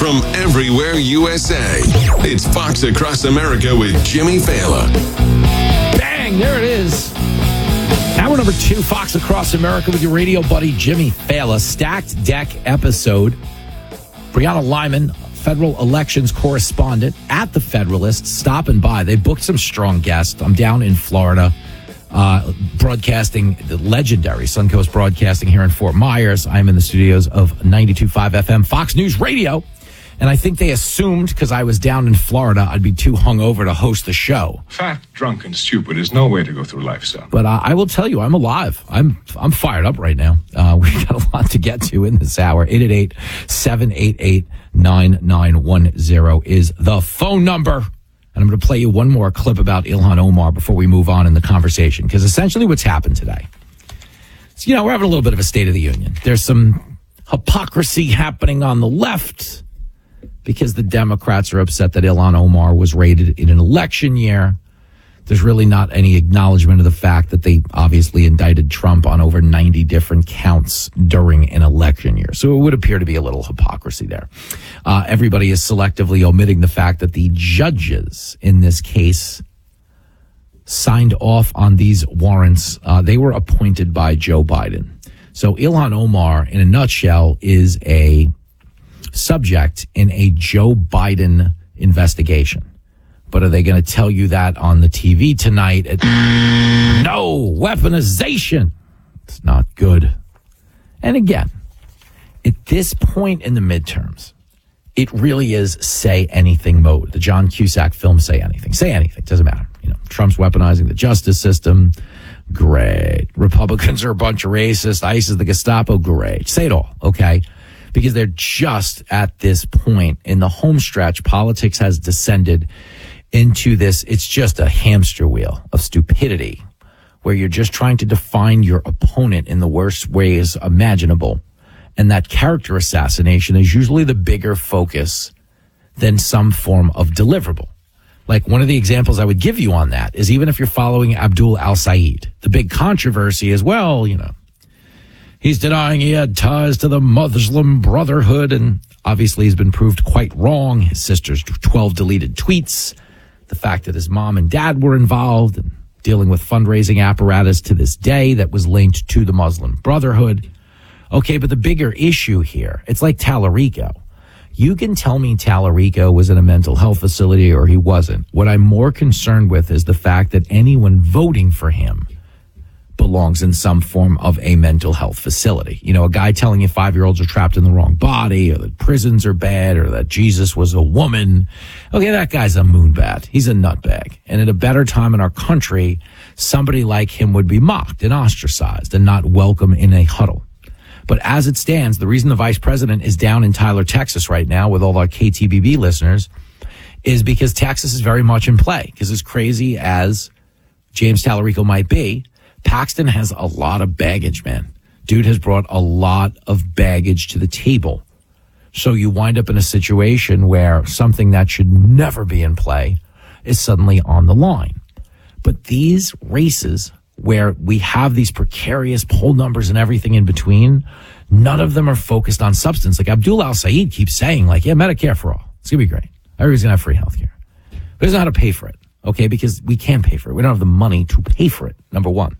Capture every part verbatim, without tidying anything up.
from everywhere U S A. It's Fox Across America with Jimmy Fallon. Bang, there it is. Hour number two, Fox Across America with your radio buddy Jimmy Fallon. Stacked deck episode. Brianna Lyman, federal elections correspondent at the Federalist, stopping by. They booked some strong guests. I'm down in Florida, uh, broadcasting the legendary Suncoast Broadcasting here in Fort Myers. I'm in the studios of ninety-two point five F M Fox News Radio. And I think they assumed, because I was down in Florida, I'd be too hungover to host the show. Fat, drunk, and stupid is no way to go through life, son. But uh, I will tell you, I'm alive. I'm I'm fired up right now. Uh, we've got a lot to get to in this hour. eight eight eight, seven eight eight, nine nine one zero is the phone number. And I'm going to play you one more clip about Ilhan Omar before we move on in the conversation. Because essentially what's happened today. So, you know, we're having a little bit of a State of the Union. There's some hypocrisy happening on the left, because the Democrats are upset that Ilhan Omar was raided in an election year. There's really not any acknowledgement of the fact that they obviously indicted Trump on over ninety different counts during an election year. So it would appear to be a little hypocrisy there. Uh, everybody is selectively omitting the fact that the judges in this case signed off on these warrants. Uh, they were appointed by Joe Biden. So Ilhan Omar, in a nutshell, is a subject in a Joe Biden investigation. But are they going to tell you that on the T V tonight? It, no, weaponization. It's not good. And again, at this point in the midterms, it really is say anything mode. The John Cusack film, Say Anything. Say anything. Doesn't matter. You know, Trump's weaponizing the justice system. Great. Republicans are a bunch of racists. ICE is the Gestapo. Great. Say it all. Okay. Because they're just at this point in the home stretch. Politics has descended into this. It's just a hamster wheel of stupidity where you're just trying to define your opponent in the worst ways imaginable. And that character assassination is usually the bigger focus than some form of deliverable. Like one of the examples I would give you on that is even if you're following Abdul al-Sayed, the big controversy is, well, you know, he's denying he had ties to the Muslim Brotherhood, and obviously he's been proved quite wrong. His sister's twelve deleted tweets, the fact that his mom and dad were involved and dealing with fundraising apparatus to this day that was linked to the Muslim Brotherhood. Okay, but the bigger issue here, it's like Tallarico. You can tell me Tallarico was in a mental health facility or he wasn't. What I'm more concerned with is the fact that anyone voting for him belongs in some form of a mental health facility. You know, a guy telling you five-year-olds are trapped in the wrong body, or that prisons are bad, or that Jesus was a woman. Okay, that guy's a moonbat. He's a nutbag. And at a better time in our country, somebody like him would be mocked and ostracized and not welcome in a huddle. But as it stands, the reason the vice president is down in Tyler, Texas right now with all our K T B B listeners is because Texas is very much in play. Because as crazy as James Tallarico might be, Paxton has a lot of baggage, man. Dude has brought a lot of baggage to the table. So you wind up in a situation where something that should never be in play is suddenly on the line. But these races where we have these precarious poll numbers and everything in between, none of them are focused on substance. Like Abdul al-Sayed keeps saying, like, yeah, Medicare for all. It's going to be great. Everybody's going to have free health care. But he doesn't know how to pay for it, okay, because we can't pay for it. We don't have the money to pay for it, number one.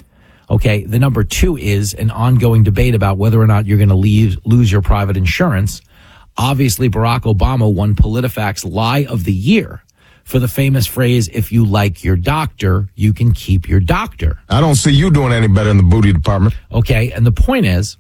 Okay, the number two is an ongoing debate about whether or not you're going to leave, lose your private insurance. Obviously, Barack Obama won PolitiFact's Lie of the Year for the famous phrase, if you like your doctor, you can keep your doctor. I don't see you doing any better in the booty department. Okay, and the point is,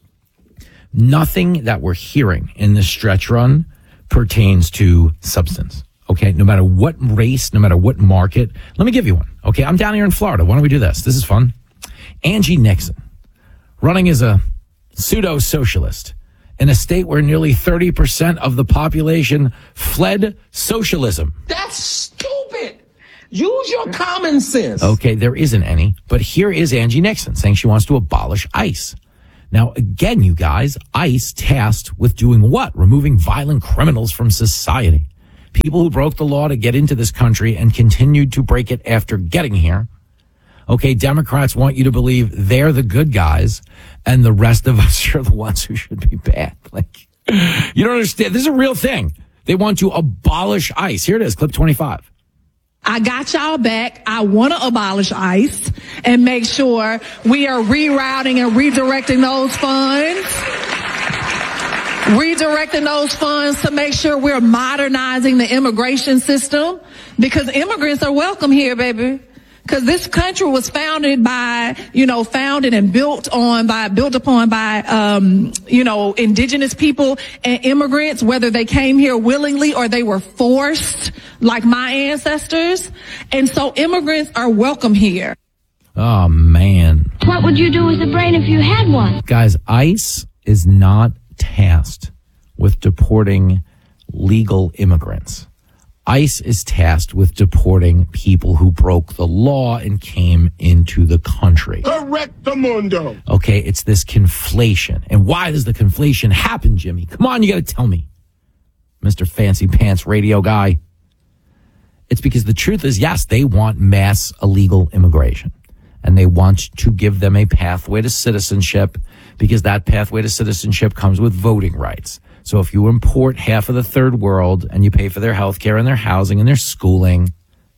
nothing that we're hearing in this stretch run pertains to substance. Okay, no matter what race, no matter what market. Let me give you one. Okay, I'm down here in Florida. Why don't we do this? This is fun. Angie Nixon, running as a pseudo-socialist in a state where nearly thirty percent of the population fled socialism. That's stupid. Use your common sense. Okay, there isn't any. But here is Angie Nixon saying she wants to abolish ICE. Now, again, you guys, ICE tasked with doing what? Removing violent criminals from society. People who broke the law to get into this country and continued to break it after getting here. Okay, Democrats want you to believe they're the good guys and the rest of us are the ones who should be bad. Like, You don't understand. This is a real thing. They want to abolish ICE. Here it is, clip twenty-five. I got y'all back. I want to abolish ICE and make sure we are rerouting and redirecting those funds. Redirecting those funds to make sure we're modernizing the immigration system, because immigrants are welcome here, baby. Because this country was founded by, you know, founded and built on by, built upon by, um, you know, indigenous people and immigrants, whether they came here willingly or they were forced, like my ancestors. And so immigrants are welcome here. Oh, man. What would you do with a brain if you had one? Guys, ICE is not tasked with deporting legal immigrants. ICE is tasked with deporting people who broke the law and came into the country. Correctamundo. Okay, it's this conflation. And why does the conflation happen, Jimmy? Come on, you got to tell me, Mister Fancy Pants radio guy. It's because the truth is, yes, they want mass illegal immigration. And they want to give them a pathway to citizenship, because that pathway to citizenship comes with voting rights. So if you import half of the third world and you pay for their health care and their housing and their schooling,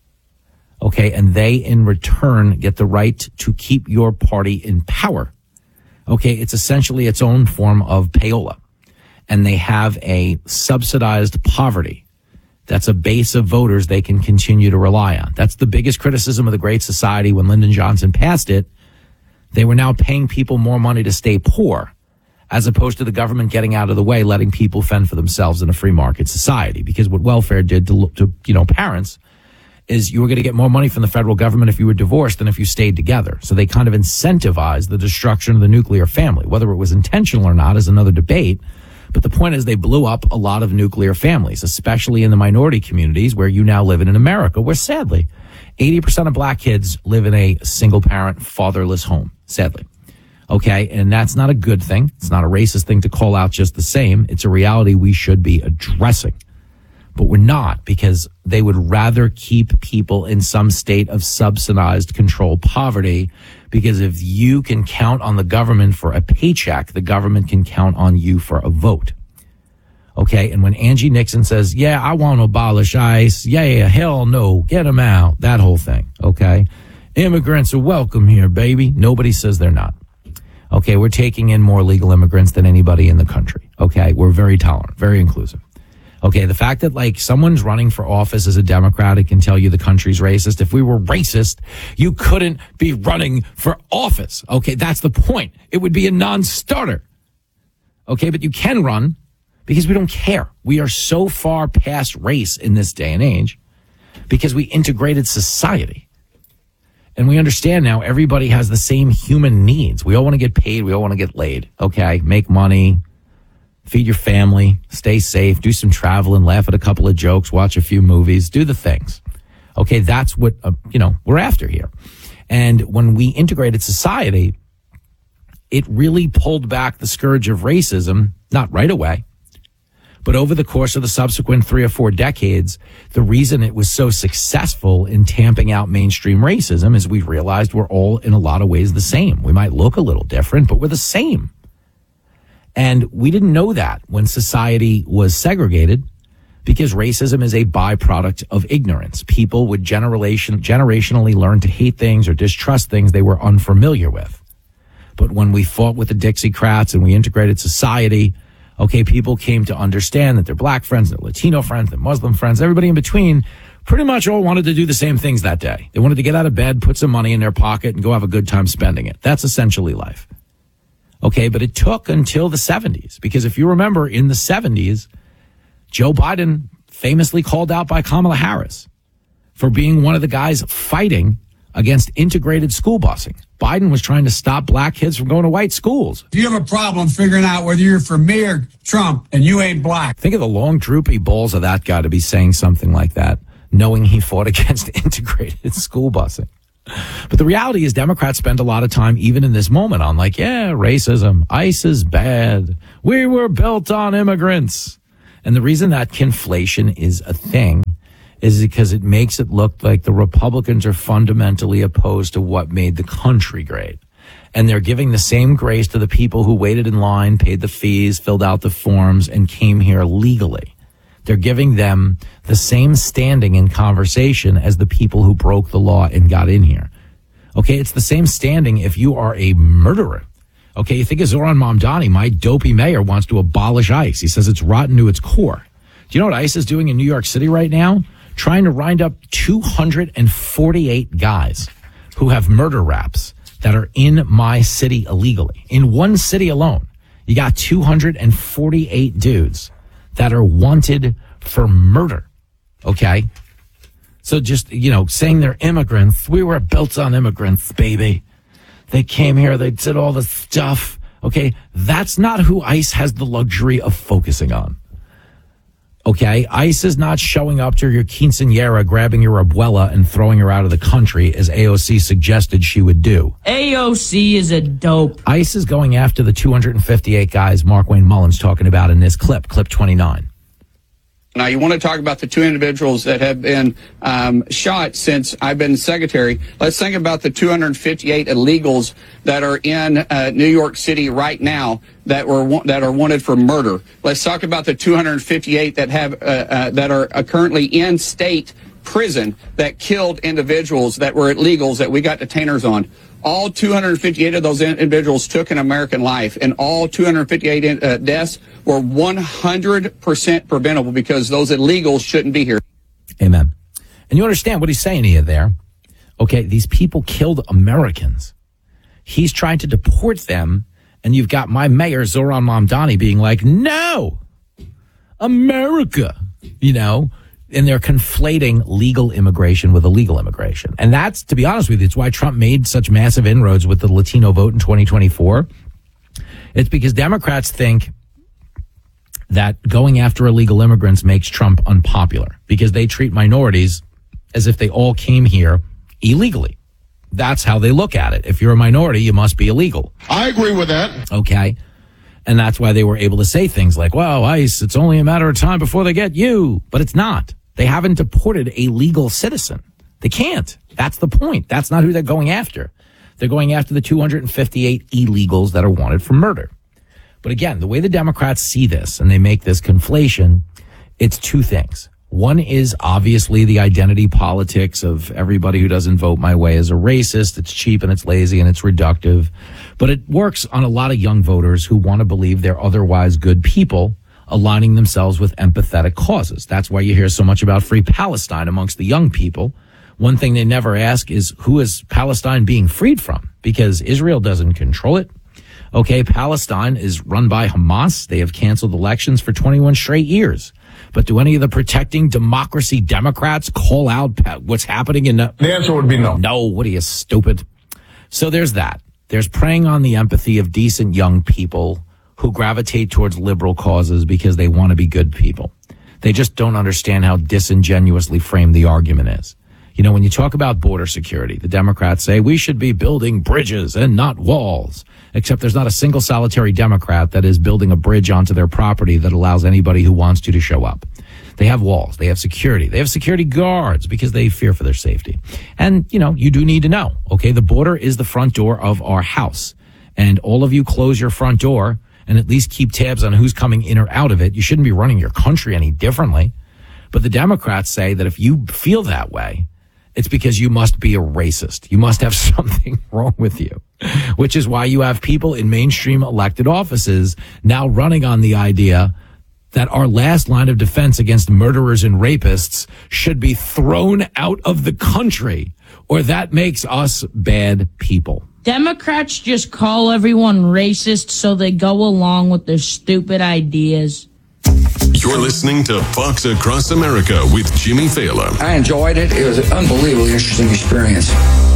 okay, and they in return get the right to keep your party in power, okay, it's essentially its own form of payola. And they have a subsidized poverty. That's a base of voters they can continue to rely on. That's the biggest criticism of the Great Society when Lyndon Johnson passed it. They were now paying people more money to stay poor, as opposed to the government getting out of the way, letting people fend for themselves in a free market society. Because what welfare did to, to you know, parents is you were going to get more money from the federal government if you were divorced than if you stayed together. So they kind of incentivized the destruction of the nuclear family. Whether it was intentional or not is another debate. But the point is they blew up a lot of nuclear families, especially in the minority communities where you now live in, in America, where sadly, eighty percent of black kids live in a single-parent, fatherless home, sadly. Okay, and that's not a good thing. It's not a racist thing to call out just the same. It's a reality we should be addressing. But we're not, because they would rather keep people in some state of subsidized controlled poverty, because if you can count on the government for a paycheck, the government can count on you for a vote. Okay, and when Angie Nixon says, yeah, I want to abolish ICE, yeah, yeah, hell no, get them out, that whole thing, okay? Immigrants are welcome here, baby. Nobody says they're not. Okay, we're taking in more legal immigrants than anybody in the country. Okay, we're very tolerant, very inclusive. Okay, the fact that like someone's running for office as a Democrat, it can tell you the country's racist. If we were racist, you couldn't be running for office. Okay, that's the point. It would be a non-starter. Okay, but you can run because we don't care. We are so far past race in this day and age because we integrated society. And we understand now everybody has the same human needs. We all want to get paid. We all want to get laid. Okay, make money, feed your family, stay safe, do some traveling, laugh at a couple of jokes, watch a few movies, do the things. Okay, that's what, uh, you know, we're after here. And when we integrated society, it really pulled back the scourge of racism, not right away, but over the course of the subsequent three or four decades. The reason it was so successful in tamping out mainstream racism is we realized we're all in a lot of ways the same. We might look a little different, but we're the same. And we didn't know that when society was segregated, because racism is a byproduct of ignorance. People would generation, generationally learn to hate things or distrust things they were unfamiliar with. But when we fought with the Dixiecrats and we integrated society, okay, people came to understand that their black friends, their Latino friends, their Muslim friends, everybody in between pretty much all wanted to do the same things that day. They wanted to get out of bed, put some money in their pocket, and go have a good time spending it. That's essentially life. Okay, but it took until the seventies, because if you remember in the seventies, Joe Biden famously called out by Kamala Harris for being one of the guys fighting against integrated school busing. Biden was trying to stop black kids from going to white schools. If you have a problem figuring out whether you're for me or Trump and you ain't black. Think of the long, droopy balls of that guy to be saying something like that, knowing he fought against integrated school busing. But the reality is Democrats spend a lot of time, even in this moment, on like, yeah, racism, ICE is bad. We were built on immigrants. And the reason that conflation is a thing is because it makes it look like the Republicans are fundamentally opposed to what made the country great. And they're giving the same grace to the people who waited in line, paid the fees, filled out the forms, and came here legally. They're giving them the same standing in conversation as the people who broke the law and got in here. Okay, it's the same standing if you are a murderer. Okay, you think of Zoran Mamdani, my dopey mayor, wants to abolish ICE. He says it's rotten to its core. Do you know what ICE is doing in New York City right now? Trying to round up two hundred forty-eight guys who have murder raps that are in my city illegally. In one city alone, you got two hundred forty-eight dudes that are wanted for murder. Okay? So just, you know, saying they're immigrants. We were built on immigrants, baby. They came here, they did all the stuff. Okay? That's not who ICE has the luxury of focusing on. Okay, ICE is not showing up to your quinceañera, grabbing your abuela and throwing her out of the country as A O C suggested she would do. A O C is a dope. ICE is going after the two hundred fifty-eight guys Mark Wayne Mullins talking about in this clip, clip twenty-nine. Now, you want to talk about the two individuals that have been um, shot since I've been secretary. Let's think about the two hundred fifty-eight illegals that are in uh, New York City right now that were that are wanted for murder. Let's talk about the two hundred fifty-eight that have uh, uh, that are uh, currently in state prison that killed individuals that were illegals that we got detainers on. All two hundred fifty-eight of those individuals took an American life, and all two hundred fifty-eight uh, deaths were one hundred percent preventable because those illegals shouldn't be here. Amen. And you understand what he's saying to you there. Okay, these people killed Americans. He's trying to deport them, and you've got my mayor, Zoran Mamdani, being like, no, America, you know, and they're conflating legal immigration with illegal immigration. And that's, to be honest with you, it's why Trump made such massive inroads with the Latino vote in twenty twenty-four. It's because Democrats think that going after illegal immigrants makes Trump unpopular because they treat minorities as if they all came here illegally. That's how they look at it. If you're a minority, you must be illegal. I agree with that. Okay. And that's why they were able to say things like, well, ICE, it's only a matter of time before they get you. But it's not. They haven't deported a legal citizen. They can't. That's the point. That's not who they're going after. They're going after the two hundred fifty-eight illegals that are wanted for murder. But again, the way the Democrats see this and they make this conflation, it's two things. One is obviously the identity politics of everybody who doesn't vote my way is a racist. It's cheap and it's lazy and it's reductive. But it works on a lot of young voters who want to believe they're otherwise good people aligning themselves with empathetic causes. That's why you hear so much about free Palestine amongst the young people. One thing they never ask is who is Palestine being freed from? Because Israel doesn't control it. Okay, Palestine is run by Hamas. They have canceled elections for twenty-one straight years. But do any of the protecting democracy Democrats call out what's happening in the... The answer would be no. No, what are you, stupid? So there's that. There's preying on the empathy of decent young people who gravitate towards liberal causes because they want to be good people. They just don't understand how disingenuously framed the argument is. You know, when you talk about border security, the Democrats say we should be building bridges and not walls. Except there's not a single solitary Democrat that is building a bridge onto their property that allows anybody who wants to to show up. They have walls. They have security. They have security guards because they fear for their safety. And, you know, you do need to know, okay, the border is the front door of our house. And all of you close your front door and at least keep tabs on who's coming in or out of it. You shouldn't be running your country any differently. But the Democrats say that if you feel that way, it's because you must be a racist. You must have something wrong with you, which is why you have people in mainstream elected offices now running on the idea that our last line of defense against murderers and rapists should be thrown out of the country, or that makes us bad people. Democrats just call everyone racist so they go along with their stupid ideas. You're listening to Fox Across America with Jimmy Thaler. I enjoyed it. It was an unbelievably interesting experience.